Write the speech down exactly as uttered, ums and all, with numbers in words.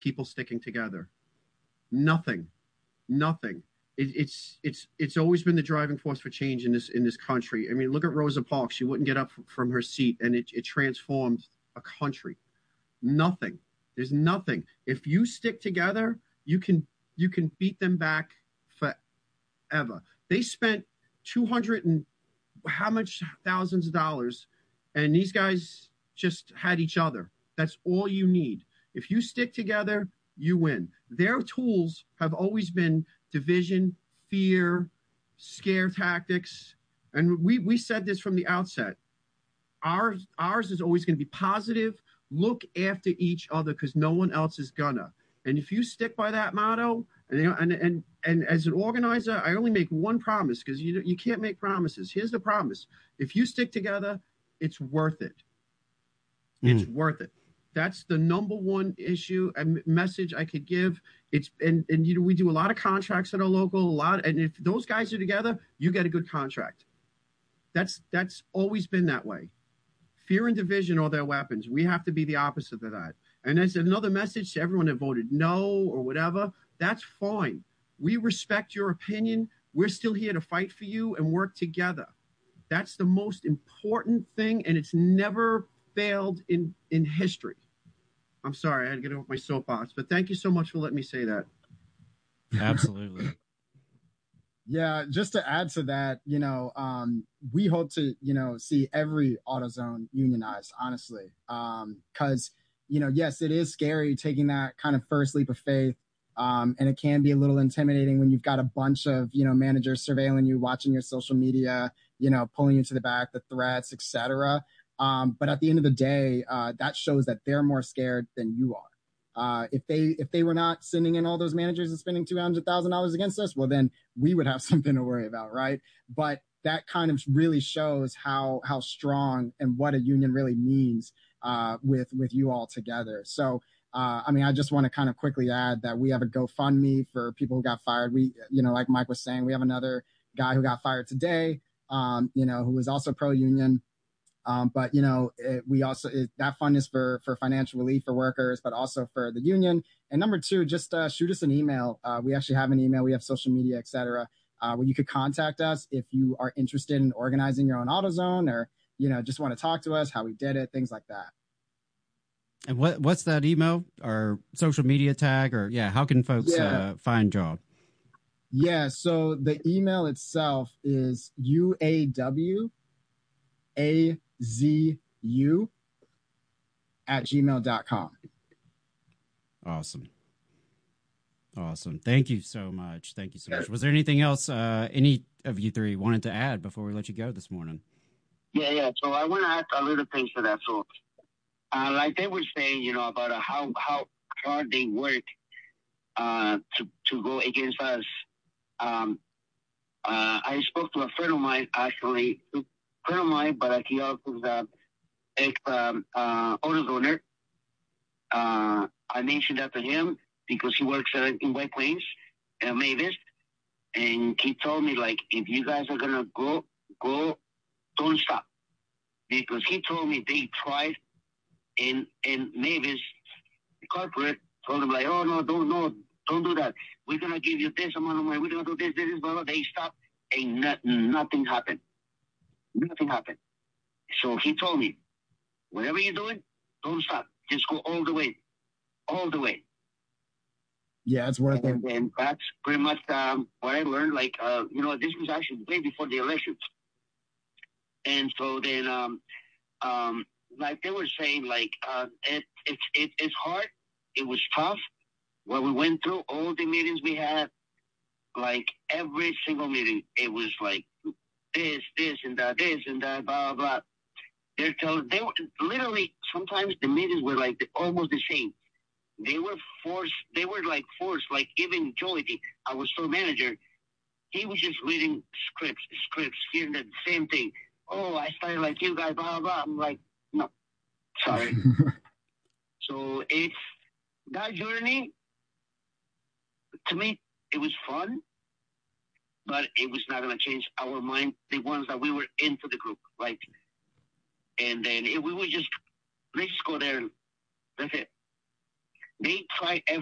people sticking together. Nothing, nothing. It, it's it's it's always been the driving force for change in this in this country. I mean, look at Rosa Parks. She wouldn't get up from her seat, and it, it transformed a country. Nothing. There's nothing. If you stick together, you can you can beat them back forever. They spent two hundred and how much thousands of dollars, and these guys just had each other. That's all you need. If you stick together, you win. Their tools have always been division, fear, scare tactics. And we, we said this from the outset. Ours, ours is always going to be positive. Look after each other because no one else is gonna. And if you stick by that motto, and and and, and as an organizer, I only make one promise because you you can't make promises. Here's the promise. If you stick together, it's worth it. It's mm. worth it. That's the number one issue and message I could give. It's and and you know we do a lot of contracts at our local, a lot, and if those guys are together, you get a good contract. That's that's always been that way. Fear and division are their weapons. We have to be the opposite of that. And as another message to everyone that voted no or whatever, that's fine. We respect your opinion. We're still here to fight for you and work together. That's the most important thing, and it's never failed in in history. I'm sorry, I had to get off my soapbox, but thank you so much for letting me say that. Absolutely. Yeah, just to add to that, you know, um, we hope to, you know, see every AutoZone unionized, honestly, because, um, you know, yes, it is scary taking that kind of first leap of faith, um, and it can be a little intimidating when you've got a bunch of, you know, managers surveilling you, watching your social media, you know, pulling you to the back, the threats, et cetera. Um, but at the end of the day, uh, that shows that they're more scared than you are. Uh, if they if they were not sending in all those managers and spending two hundred thousand dollars against us, well, then we would have something to worry about, right? But that kind of really shows how how strong and what a union really means uh, with with you all together. So, uh, I mean, I just want to kind of quickly add that we have a GoFundMe for people who got fired. We, you know, like Mike was saying, we have another guy who got fired today, um, you know, who was also pro-union. Um, but, you know, it, we also it, that fund is for for financial relief for workers, but also for the union. And number two, just uh, shoot us an email. Uh, we actually have an email. We have social media, et cetera, uh, where you could contact us if you are interested in organizing your own AutoZone or, you know, just want to talk to us, how we did it, things like that. And what what's that email or social media tag or, yeah, how can folks yeah. uh, find y'all? Yeah, so the email itself is U A W A Z U at gmail dot com. Awesome. Awesome. Thank you so much. Thank you so much. Was there anything else uh, any of you three wanted to add before we let you go this morning? Yeah, yeah. So I want to add a little things to that. So, uh, like they were saying, you know, about uh, how how hard they work uh, to to go against us. Um, uh, I spoke to a friend of mine actually. friend of mine, but he also is an ex um, uh, AutoZoner. Uh, I mentioned that to him because he works uh, in White Plains, uh, Mavis, and he told me, like, if you guys are going to go, go, don't stop. Because he told me they tried in, in Mavis, the corporate, told him, like, oh, no, don't, no, don't do that. We're going to give you this amount of money. We're going to do this, this, blah, blah. They stopped, and not, nothing happened. Nothing happened. So he told me, whatever you're doing, don't stop. Just go all the way. All the way. Yeah, it's worth and, it. And that's pretty much um, what I learned. Like, uh, you know, this was actually way before the elections. And so then, um, um, like they were saying, like, uh, it, it, it, it's hard. It was tough. What we went through, all the meetings we had, like every single meeting, it was like, this, this, and that, this, and that, blah, blah. They're telling, they were literally, sometimes the meetings were like almost the same. They were forced, they were like forced, like even Joey, our store manager, he was just reading scripts, scripts, hearing the same thing. Oh, I started like you guys, blah, blah. I'm like, no, sorry. So it's, that journey, to me, it was fun. But it was not going to change our mind, the ones that we were into the group, right? And then if we would just, let's just go there. That's it. they try